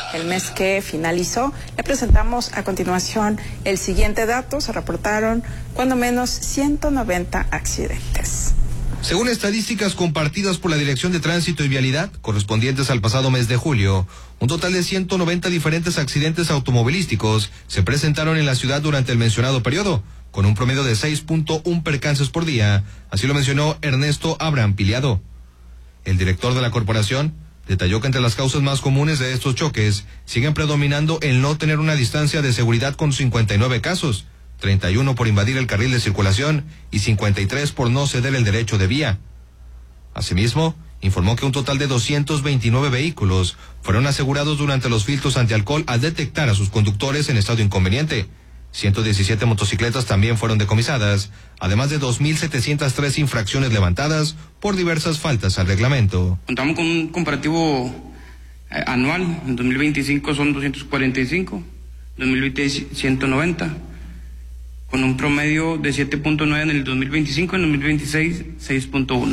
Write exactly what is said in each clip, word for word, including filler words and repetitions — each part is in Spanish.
el mes que finalizó. Le presentamos a continuación el siguiente dato. Se reportaron cuando menos ciento noventa accidentes. Según estadísticas compartidas por la Dirección de Tránsito y Vialidad, correspondientes al pasado mes de julio, un total de ciento noventa diferentes accidentes automovilísticos se presentaron en la ciudad durante el mencionado periodo, con un promedio de seis punto uno percances por día, así lo mencionó Ernesto Abraham Piliado. El director de la corporación detalló que entre las causas más comunes de estos choques siguen predominando el no tener una distancia de seguridad con cincuenta y nueve casos, treinta y uno por invadir el carril de circulación y cincuenta y tres por no ceder el derecho de vía. Asimismo, informó que un total de doscientos veintinueve vehículos fueron asegurados durante los filtros antialcohol al detectar a sus conductores en estado inconveniente. ciento diecisiete motocicletas también fueron decomisadas, además de dos mil setecientas tres infracciones levantadas por diversas faltas al reglamento. Contamos con un comparativo eh, anual. En dos mil veinticinco son doscientos cuarenta y cinco, dos mil veinte ciento noventa, con un promedio de siete punto nueve en el dos mil veinticinco, en dos mil veintiséis seis punto uno.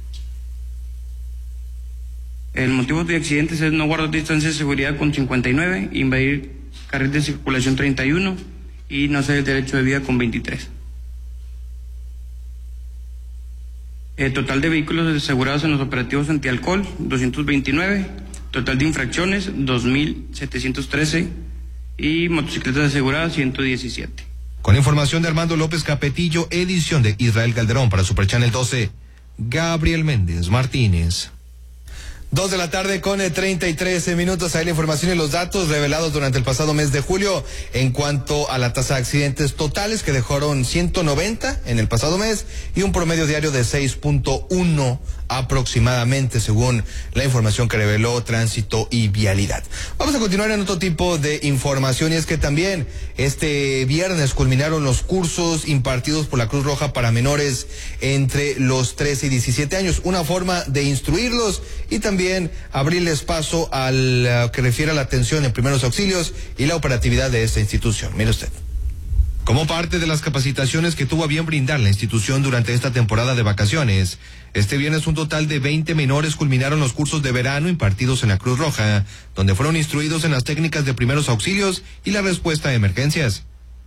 El motivo de accidentes es no guardar distancia de seguridad con cincuenta y nueve, invadir carril de circulación treinta y uno y no ceder el derecho de vía con veintitrés. El total de vehículos asegurados en los operativos antialcohol doscientos veintinueve, total de infracciones dos mil setecientos trece y motocicletas aseguradas ciento diecisiete. Con información de Armando López Capetillo, edición de Israel Calderón para Super Channel doce, Gabriel Méndez Martínez. Dos de la tarde con treinta y tres minutos. Ahí la información y los datos revelados durante el pasado mes de julio en cuanto a la tasa de accidentes totales, que dejaron ciento noventa en el pasado mes y un promedio diario de seis punto uno aproximadamente, según la información que reveló Tránsito y Vialidad. Vamos a continuar en otro tipo de información, y es que también este viernes culminaron los cursos impartidos por la Cruz Roja para menores entre los trece y diecisiete años, una forma de instruirlos y también abrirles paso al uh, que refiere a la atención en primeros auxilios y la operatividad de esta institución. Mire usted. Como parte de las capacitaciones que tuvo a bien brindar la institución durante esta temporada de vacaciones, este viernes un total de veinte menores culminaron los cursos de verano impartidos en la Cruz Roja, donde fueron instruidos en las técnicas de primeros auxilios y la respuesta a emergencias.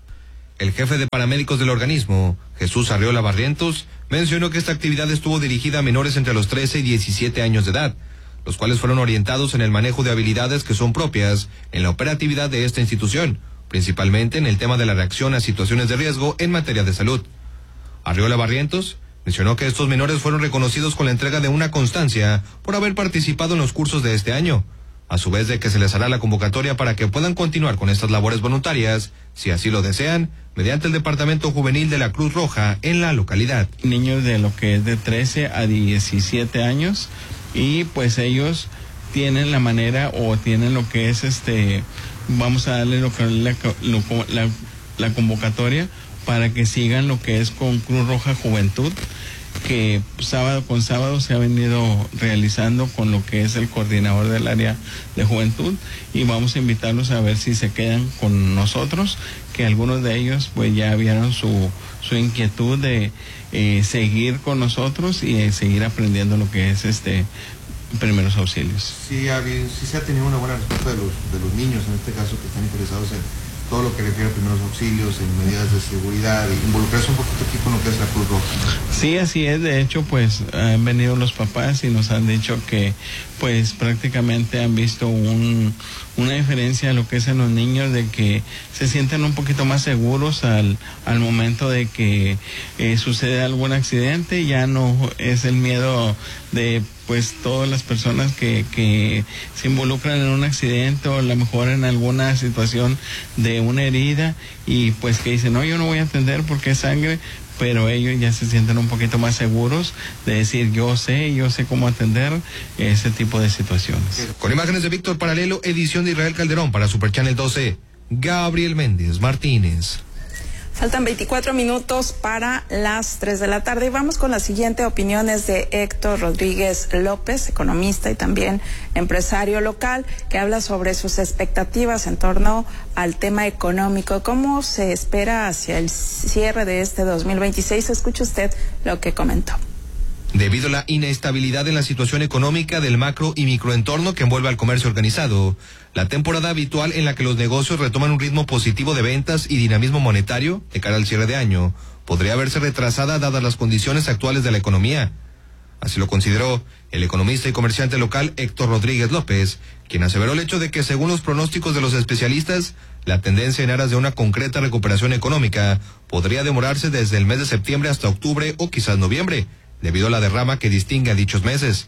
El jefe de paramédicos del organismo, Jesús Arriola Barrientos, mencionó que esta actividad estuvo dirigida a menores entre los trece y diecisiete años de edad, los cuales fueron orientados en el manejo de habilidades que son propias en la operatividad de esta institución, principalmente en el tema de la reacción a situaciones de riesgo en materia de salud. Arriola Barrientos mencionó que estos menores fueron reconocidos con la entrega de una constancia por haber participado en los cursos de este año, a su vez de que se les hará la convocatoria para que puedan continuar con estas labores voluntarias, si así lo desean, mediante el Departamento Juvenil de la Cruz Roja en la localidad. Niños de lo que es de trece a diecisiete años, y pues ellos tienen la manera o tienen lo que es este, vamos a darle lo que es la, lo, la, la convocatoria para que sigan lo que es con Cruz Roja Juventud, que sábado con sábado se ha venido realizando con lo que es el coordinador del área de juventud, y vamos a invitarlos a ver si se quedan con nosotros, que algunos de ellos pues ya vieron su, su inquietud de eh, seguir con nosotros y eh, seguir aprendiendo lo que es este primeros auxilios. Sí, ha habido, sí se ha tenido una buena respuesta de los, de los niños, en este caso, que están interesados en todo lo que refiere a primeros auxilios, en medidas de seguridad, e involucrarse un poquito aquí con lo que es la Cruz Roja. Sí, así es. De hecho, pues han venido los papás y nos han dicho que pues prácticamente han visto un, una diferencia en lo que es en los niños, de que se sienten un poquito más seguros al, al momento de que eh, sucede algún accidente. Ya no es el miedo de pues todas las personas que, que se involucran en un accidente o a lo mejor en alguna situación de una herida, y pues que dicen, no, yo no voy a atender porque es sangre, pero ellos ya se sienten un poquito más seguros de decir, yo sé, yo sé cómo atender ese tipo de situaciones. Con imágenes de Víctor Paralelo, edición de Israel Calderón para Super Channel doce, Gabriel Méndez Martínez. Faltan veinticuatro minutos para las tres de la tarde y vamos con la siguiente opiniones de Héctor Rodríguez López, economista y también empresario local, que habla sobre sus expectativas en torno al tema económico. ¿Cómo se espera hacia el cierre de este dos mil veintiséis? Escuche usted lo que comentó. debido a la inestabilidad en la situación económica del macro y microentorno que envuelve al comercio organizado. La temporada habitual en la que los negocios retoman un ritmo positivo de ventas y dinamismo monetario de cara al cierre de año podría verse retrasada dadas las condiciones actuales de la economía. Así lo consideró el economista y comerciante local Héctor Rodríguez López, quien aseveró el hecho de que según los pronósticos de los especialistas, la tendencia en aras de una concreta recuperación económica podría demorarse desde el mes de septiembre hasta octubre o quizás noviembre, debido a la derrama que distingue a dichos meses.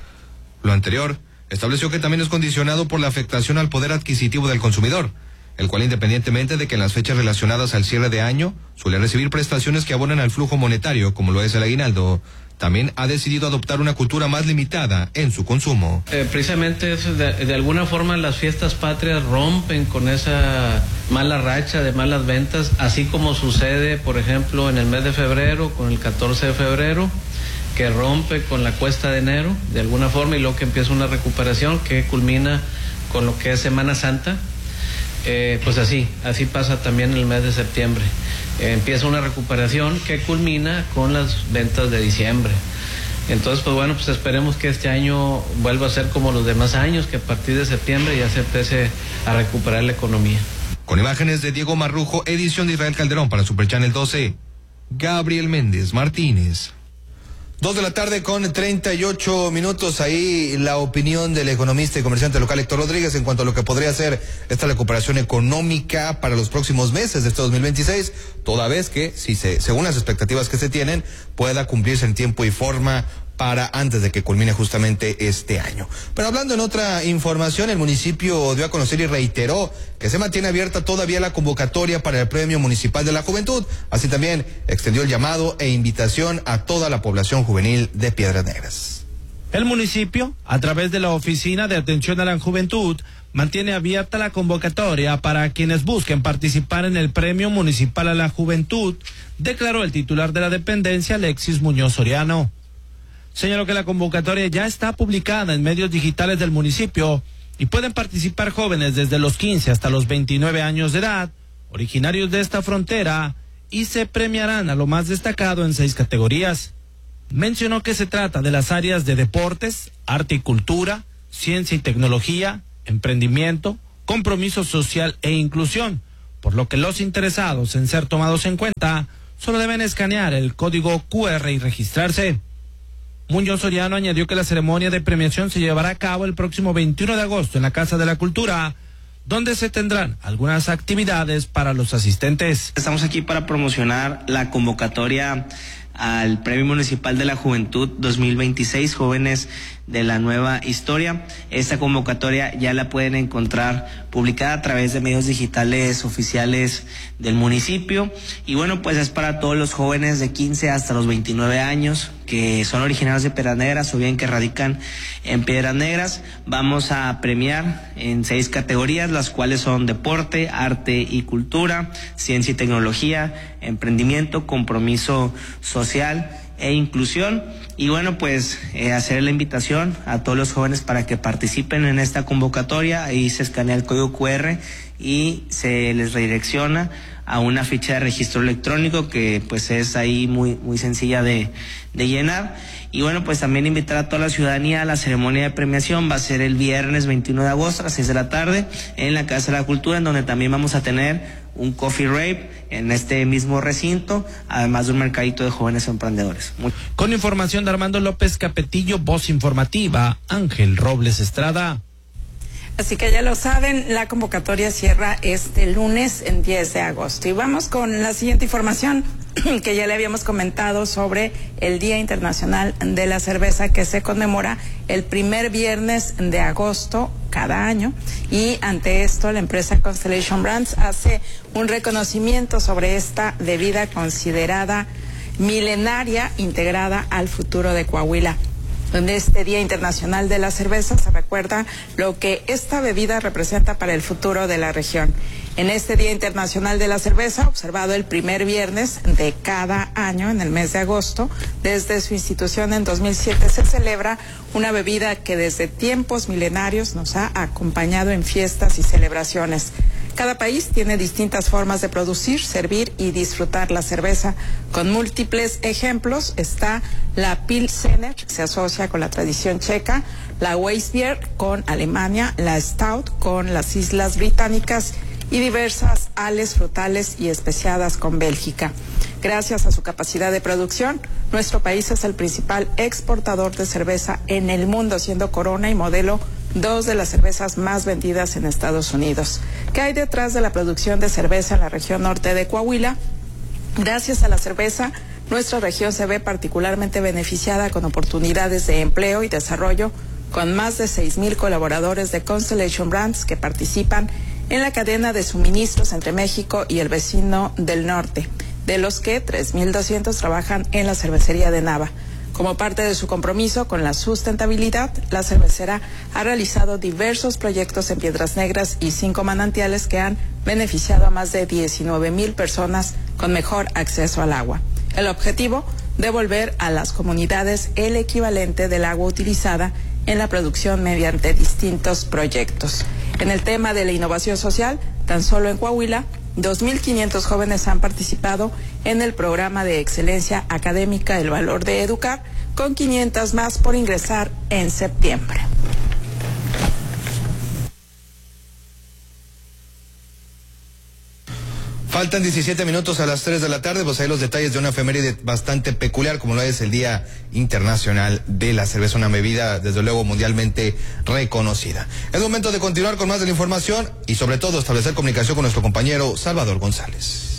Lo anterior estableció que también es condicionado por la afectación al poder adquisitivo del consumidor, el cual, independientemente de que en las fechas relacionadas al cierre de año suele recibir prestaciones que abonan al flujo monetario, como lo es el aguinaldo, también ha decidido adoptar una cultura más limitada en su consumo. Eh, precisamente eso, de, de alguna forma las fiestas patrias rompen con esa mala racha de malas ventas, así como sucede, por ejemplo, en el mes de febrero, con el catorce de febrero, que rompe con la cuesta de enero, de alguna forma, y luego que empieza una recuperación que culmina con lo que es Semana Santa. Eh, pues así, así pasa también en el mes de septiembre. Eh, empieza una recuperación que culmina con las ventas de diciembre. Entonces, pues bueno, pues esperemos que este año vuelva a ser como los demás años, que a partir de septiembre ya se empiece a recuperar la economía. Con imágenes de Diego Marrujo, edición de Israel Calderón para Super Channel doce, Gabriel Méndez Martínez. Dos de la tarde con treinta y ocho minutos. Ahí la opinión del economista y comerciante local Héctor Rodríguez en cuanto a lo que podría ser esta recuperación económica para los próximos meses de este dos mil veintiséis, toda vez que, si se, según las expectativas que se tienen, pueda cumplirse en tiempo y forma para antes de que culmine justamente este año. Pero hablando en otra información, el municipio dio a conocer y reiteró que se mantiene abierta todavía la convocatoria para el Premio Municipal de la Juventud. Así también extendió el llamado e invitación a toda la población juvenil de Piedras Negras. El municipio, a través de la Oficina de Atención a la Juventud, mantiene abierta la convocatoria para quienes busquen participar en el Premio Municipal a la Juventud, declaró el titular de la dependencia, Alexis Muñoz Soriano. Señaló que la convocatoria ya está publicada en medios digitales del municipio y pueden participar jóvenes desde los quince hasta los veintinueve años de edad, originarios de esta frontera, y se premiarán a lo más destacado en seis categorías. Mencionó que se trata de las áreas de deportes, arte y cultura, ciencia y tecnología, emprendimiento, compromiso social e inclusión, por lo que los interesados en ser tomados en cuenta solo deben escanear el código cu erre y registrarse. Muñoz Soriano añadió que la ceremonia de premiación se llevará a cabo el próximo veintiuno de agosto en la Casa de la Cultura, donde se tendrán algunas actividades para los asistentes. Estamos aquí para promocionar la convocatoria al Premio Municipal de la Juventud dos mil veintiséis, Jóvenes de la Nueva Historia. Esta convocatoria ya la pueden encontrar publicada a través de medios digitales oficiales del municipio. Y bueno, pues es para todos los jóvenes de quince hasta los veintinueve años que son originarios de Piedras Negras o bien que radican en Piedras Negras. Vamos a premiar en seis categorías, las cuales son deporte, arte y cultura, ciencia y tecnología, emprendimiento, compromiso social e inclusión. Y bueno, pues eh, hacer la invitación a todos los jóvenes para que participen en esta convocatoria. Ahí se escanea el código cu erre y se les redirecciona a una ficha de registro electrónico que pues es ahí muy muy sencilla de, de llenar. Y bueno, pues también invitar a toda la ciudadanía a la ceremonia de premiación. Va a ser el viernes veintiuno de agosto a las seis de la tarde en la Casa de la Cultura, en donde también vamos a tener un coffee rave en este mismo recinto, además de un mercadito de jóvenes emprendedores. Muy... Con información de Armando López Capetillo, voz informativa, Ángel Robles Estrada. Así que ya lo saben, la convocatoria cierra este lunes en diez de agosto. Y vamos con la siguiente información que ya le habíamos comentado sobre el Día Internacional de la Cerveza, que se conmemora el primer viernes de agosto cada año. Y ante esto, la empresa Constellation Brands hace un reconocimiento sobre esta bebida considerada milenaria, integrada al futuro de Coahuila. En este Día Internacional de la Cerveza se recuerda lo que esta bebida representa para el futuro de la región. En este Día Internacional de la Cerveza, observado el primer viernes de cada año en el mes de agosto, desde su institución en dos mil siete se celebra una bebida que desde tiempos milenarios nos ha acompañado en fiestas y celebraciones. Cada país tiene distintas formas de producir, servir y disfrutar la cerveza. Con múltiples ejemplos está la Pilsener, que se asocia con la tradición checa, la Weissbier con Alemania, la Stout con las Islas Británicas y diversas ales frutales y especiadas con Bélgica. Gracias a su capacidad de producción, nuestro país es el principal exportador de cerveza en el mundo, siendo Corona y Modelo dos de las cervezas más vendidas en Estados Unidos. ¿Qué hay detrás de la producción de cerveza en la región norte de Coahuila? Gracias a la cerveza, nuestra región se ve particularmente beneficiada con oportunidades de empleo y desarrollo, con más de seis mil colaboradores de Constellation Brands que participan en la cadena de suministros entre México y el vecino del norte, de los que tres mil doscientos trabajan en la cervecería de Nava. Como parte de su compromiso con la sustentabilidad, la cervecera ha realizado diversos proyectos en Piedras Negras y cinco manantiales que han beneficiado a más de diecinueve mil personas con mejor acceso al agua. El objetivo, devolver a las comunidades el equivalente del agua utilizada en la producción mediante distintos proyectos. En el tema de la innovación social, tan solo en Coahuila, dos mil quinientos jóvenes han participado en el programa de excelencia académica El Valor de Educar, con quinientos más por ingresar en septiembre. Faltan diecisiete minutos a las tres de la tarde, pues hay los detalles de una efeméride bastante peculiar, como lo es el Día Internacional de la Cerveza, una bebida desde luego mundialmente reconocida. Es momento de continuar con más de la información y sobre todo establecer comunicación con nuestro compañero Salvador González.